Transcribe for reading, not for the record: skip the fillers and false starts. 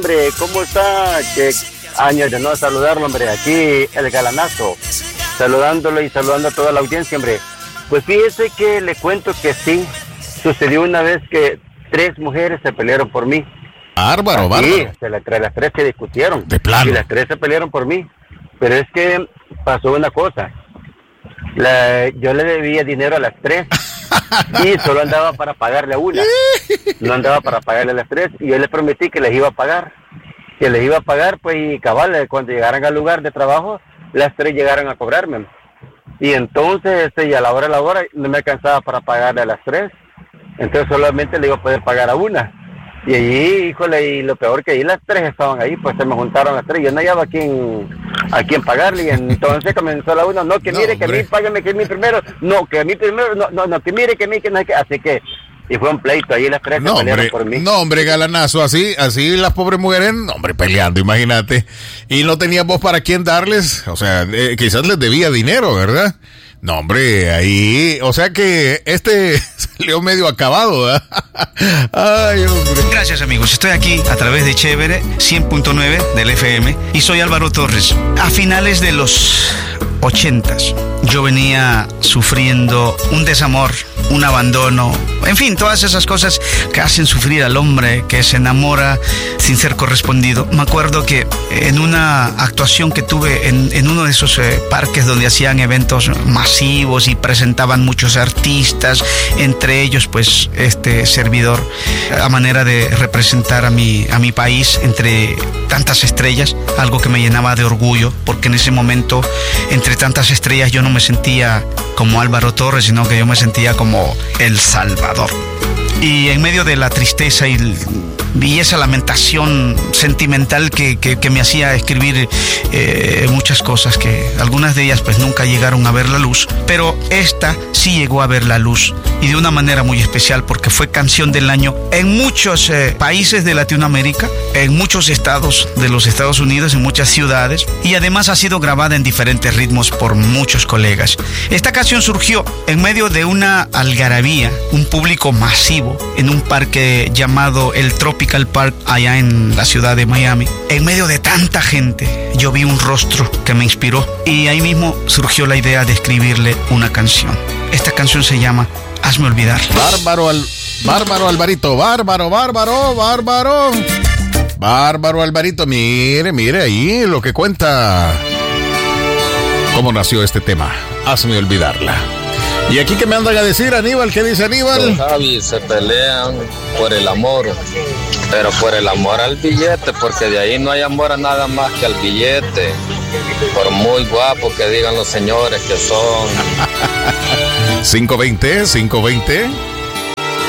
Hombre, ¿cómo está? Qué años de no saludarlo, hombre. Aquí el galanazo, saludándolo y saludando a toda la audiencia, hombre. Pues fíjese que le cuento que sí, sucedió una vez que 3 mujeres se pelearon por mí. Bárbaro. Sí, las 3 se discutieron. De plano. Y las 3 se pelearon por mí. Pero es que pasó una cosa. Yo le debía dinero a las 3 y solo andaba para pagarle a una. No andaba para pagarle a las 3 y yo le prometí que les iba a pagar. Que les iba a pagar, pues, y cabal, cuando llegaran al lugar de trabajo, las 3 llegaron a cobrarme. Y entonces, y a la hora no me alcanzaba para pagarle a las 3. Entonces solamente le iba a poder pagar a una. Y allí, híjole, y lo peor que ahí las 3 estaban ahí, pues se me juntaron las 3. Yo no hallaba a quién pagarle. Y entonces comenzó la una, no, que mire, que a mí, págame, que a mí primero. No, que a mí primero, no, que mire, que a mí, que no hay que. Así que, y fue un pleito, ahí las 3 se pelearon por mí. No, hombre, galanazo, así las pobres mujeres, hombre, peleando, imagínate. Y no tenías vos para quién darles, o sea, quizás les debía dinero, ¿verdad? No, hombre, ahí, o sea que salió medio acabado, ¿verdad? Ay, hombre. Gracias, amigos. Estoy aquí a través de Chévere 100.9 del FM y soy Álvaro Torres. A finales de los 80s, yo venía sufriendo un desamor, un abandono, en fin, todas esas cosas que hacen sufrir al hombre que se enamora sin ser correspondido. Me acuerdo que en una actuación que tuve en uno de esos parques donde hacían eventos masivos y presentaban muchos artistas, entre ellos pues este servidor, a manera de representar a mi país entre tantas estrellas, algo que me llenaba de orgullo, porque en ese momento, entre tantas estrellas, yo no me sentía como Álvaro Torres, sino que yo me sentía como El Salvador. Y en medio de la tristeza y esa lamentación sentimental que me hacía escribir muchas cosas, que algunas de ellas pues nunca llegaron a ver la luz, pero esta sí llegó a ver la luz, y de una manera muy especial, porque fue canción del año en muchos países de Latinoamérica, en muchos estados de los Estados Unidos, en muchas ciudades, y además ha sido grabada en diferentes ritmos por muchos colegas. Esta canción surgió en medio de una algarabía, un público masivo, en un parque llamado el Tropical Park, allá en la ciudad de Miami. En medio de tanta gente, yo vi un rostro que me inspiró, y ahí mismo surgió la idea de escribirle una canción. Esta canción se llama Hazme Olvidar. Bárbaro Alvarito, bárbaro Alvarito, mire ahí lo que cuenta. ¿Cómo nació este tema? Hazme olvidarla. Y aquí que me andan a decir, Aníbal, ¿qué dice Aníbal? Los Javi se pelean por el amor, pero por el amor al billete, porque de ahí no hay amor a nada más que al billete. Por muy guapo que digan los señores que son. 520.